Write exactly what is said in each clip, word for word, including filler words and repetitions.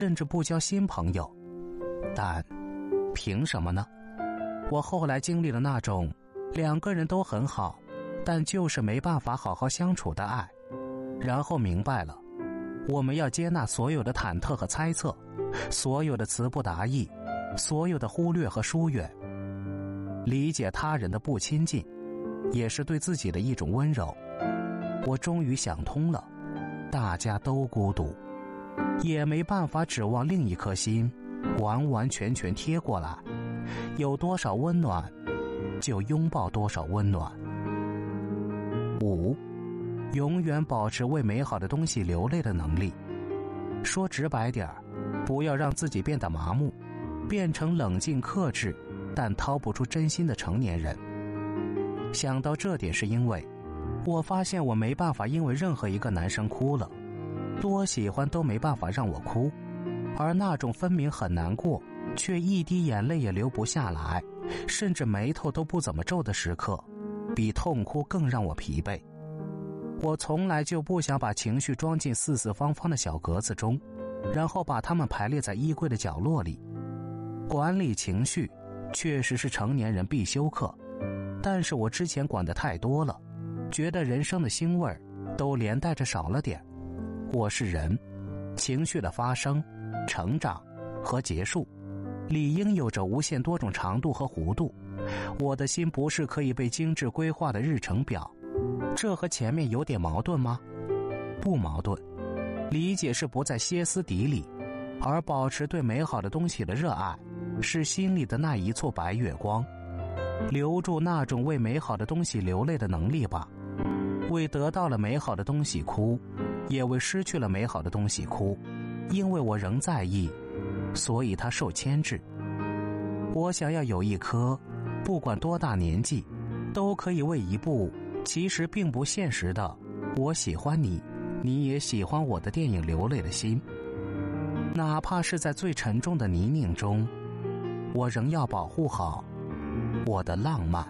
甚至不交新朋友。但凭什么呢？我后来经历了那种两个人都很好，但就是没办法好好相处的爱，然后明白了，我们要接纳所有的忐忑和猜测，所有的词不达意，所有的忽略和疏远。理解他人的不亲近，也是对自己的一种温柔。我终于想通了，大家都孤独，也没办法指望另一颗心完完全全贴过来，有多少温暖就拥抱多少温暖。五，永远保持为美好的东西流泪的能力。说直白点儿，不要让自己变得麻木，变成冷静克制但掏不出真心的成年人。想到这点是因为我发现我没办法因为任何一个男生哭了，多喜欢都没办法让我哭，而那种分明很难过却一滴眼泪也流不下来，甚至眉头都不怎么皱的时刻，比痛哭更让我疲惫。我从来就不想把情绪装进四四方方的小格子中，然后把它们排列在衣柜的角落里。管理情绪确实是成年人必修课，但是我之前管得太多了，觉得人生的腥味都连带着少了点。我是人，情绪的发生、成长和结束理应有着无限多种长度和弧度。我的心不是可以被精致规划的日程表，这和前面有点矛盾吗？不矛盾。理解是不再歇斯底里，而保持对美好的东西的热爱，是心里的那一簇白月光。留住那种为美好的东西流泪的能力吧，为得到了美好的东西哭，也为失去了美好的东西哭。因为我仍在意，所以它受牵制。我想要有一颗不管多大年纪都可以为一部其实并不现实的我喜欢你，你也喜欢我的电影流泪的心。哪怕是在最沉重的泥泞中，我仍要保护好我的浪漫。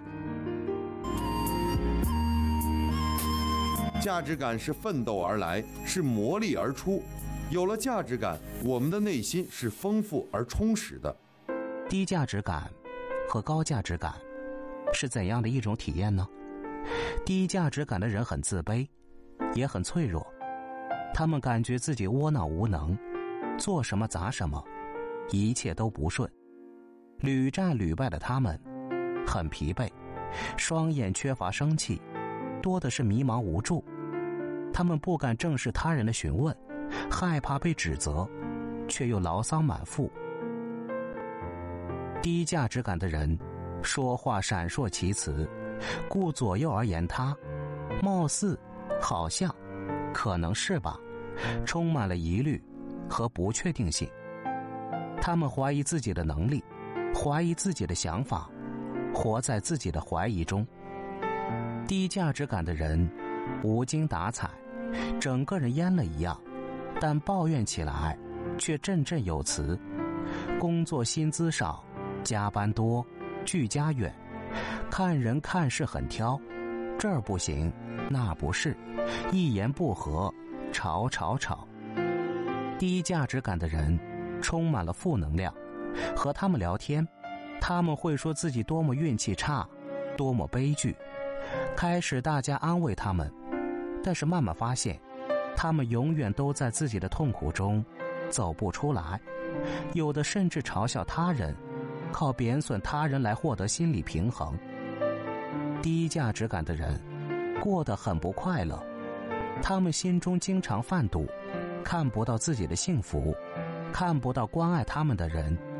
价值感是奋斗而来，是磨砺而出。有了价值感，我们的内心是丰富而充实的。 低价值感和高价值感是怎样的一种体验呢？低价值感的人很自卑，也很脆弱，他们感觉自己窝囊无能，做什么砸什么，一切都不顺。屡战屡败的他们很疲惫，双眼缺乏生气，多的是迷茫无助。他们不敢正视他人的询问，害怕被指责，却又牢骚满腹。低价值感的人说话闪烁其词，顾左右而言他，貌似好像可能是吧，充满了疑虑和不确定性。他们怀疑自己的能力，怀疑自己的想法，活在自己的怀疑中。低价值感的人无精打采，整个人蔫了一样，但抱怨起来却振振有词。工作薪资少，加班多，距家远，看人看事很挑，这儿不行那不是，一言不合吵吵吵。低价值感的人充满了负能量，和他们聊天，他们会说自己多么运气差，多么悲剧。开始大家安慰他们，但是慢慢发现他们永远都在自己的痛苦中走不出来，有的甚至嘲笑他人，靠贬损他人来获得心理平衡。低价值感的人过得很不快乐，他们心中经常犯堵，看不到自己的幸福，看不到关爱他们的人，